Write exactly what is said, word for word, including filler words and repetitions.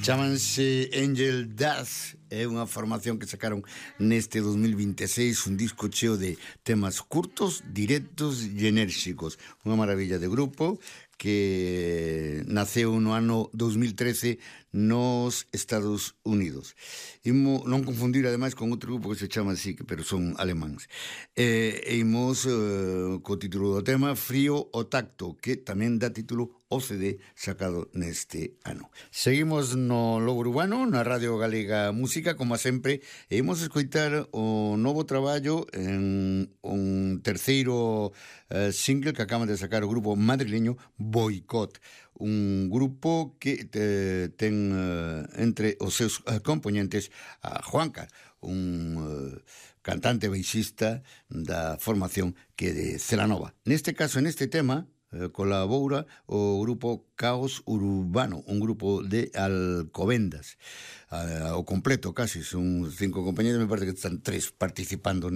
Chámanse Angel Dust, é unha formación que sacaron neste dos mil vinte e seis un disco cheo de temas curtos, directos e enérxicos. Unha maravilla de grupo que naceu no ano dos mil trece nos Estados Unidos. Imo non confundir ademais con outro grupo que se chama así, pero son alemáns. E, e imos uh, co título do tema Frío o Tacto, que tamén dá título ao C D sacado neste ano. Seguimos no Lobo Urbano, na Radio Galega Música, como sempre, e imos escoitar o novo traballo en un terceiro uh, single que acaban de sacar o grupo madrileño Boicot, un grupo que te, ten uh, entre os seus uh, componentes a Juanca, un uh, cantante baixista da formación que é de Celanova. Neste caso, neste tema, eh, colabora o grupo Caos Urbano, un grupo de Alcobendas. Uh, ao completo, casi, son cinco compañeros, me parece que están tres participando